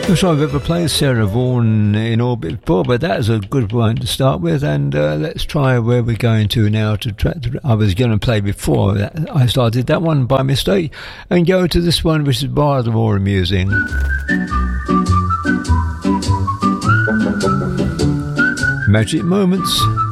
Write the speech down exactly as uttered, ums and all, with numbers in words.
I'm sure I've ever played Sarah Vaughan in Orbit before, but that is a good one to start with. And uh, let's try where we're going to now. To tra- I was going to play before that. I started that one by mistake, and go to this one, which is rather more amusing. Magic Moments.